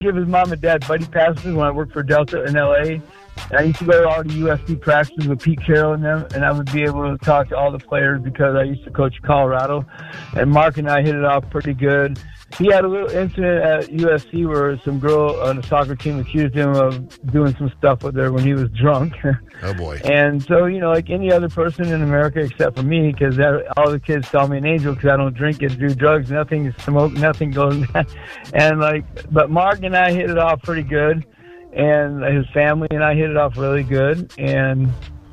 give his mom and dad buddy passes when I worked for Delta in L.A. And I used to go to all the USC practices with Pete Carroll and them, and I would be able to talk to all the players because I used to coach Colorado. And Mark and I hit it off pretty good. He had a little incident at USC where some girl on the soccer team accused him of doing some stuff with her when he was drunk. Oh, boy. And so, like any other person in America except for me, because all the kids call me an angel because I don't drink and do drugs, nothing, smoke, nothing goes. And but Mark and I hit it off pretty good. And his family and I hit it off really good. And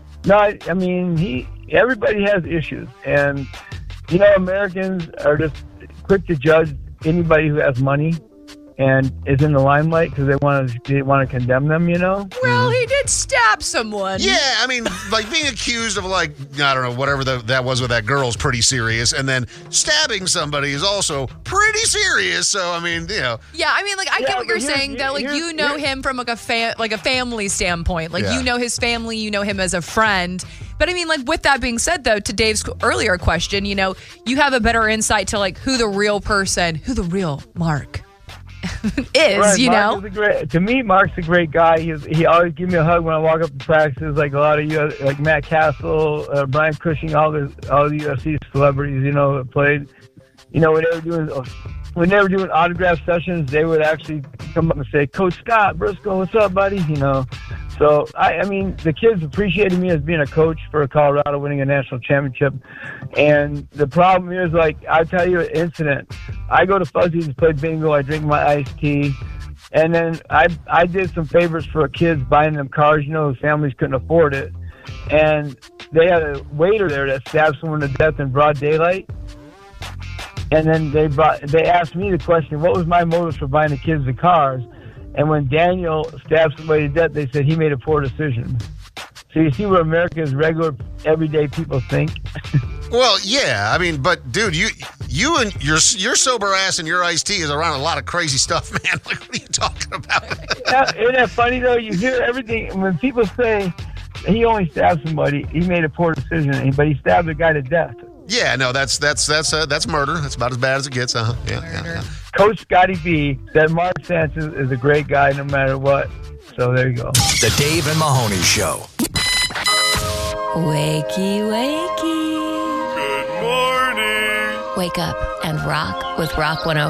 everybody has issues. And, Americans are just quick to judge anybody who has money and is in the limelight because they want to condemn them, Well, he did stab someone. Yeah, being accused of, I don't know, whatever that was with that girl is pretty serious. And then stabbing somebody is also pretty serious. So, Yeah, I get what you're saying, though. Him from, a family standpoint. You know his family, you know him as a friend. But, with that being said, though, to Dave's earlier question, you have a better insight to, who the real Mark is, right, to me, Mark's a great guy. He always gives me a hug when I walk up to practices, like a lot of like Matt Castle, Brian Cushing, all the UFC celebrities, that played. When they were doing autograph sessions, they would actually come up and say, "Coach Scott Briscoe, what's up, buddy?" So, the kids appreciated me as being a coach for Colorado winning a national championship. And the problem is, I'll tell you an incident. I go to Fuzzy's to play bingo. I drink my iced tea. And then I did some favors for kids buying them cars, whose families couldn't afford it. And they had a waiter there that stabbed someone to death in broad daylight. And then they asked me the question, what was my motive for buying the kids the cars? And when Daniel stabbed somebody to death, they said he made a poor decision. So you see what America's regular, everyday people think? Well, yeah. But dude, you and your sober ass and your iced tea is around a lot of crazy stuff, man. What are you talking about? Isn't that funny, though? You hear everything. When people say he only stabbed somebody, he made a poor decision, but he stabbed a guy to death. Yeah, no, that's murder. That's about as bad as it gets. Yeah. Coach Scotty B said Mark Sanchez is a great guy no matter what. So there you go. The Dave and Mahoney Show. Wakey, wakey. Good morning. Wake up and rock with Rock 105.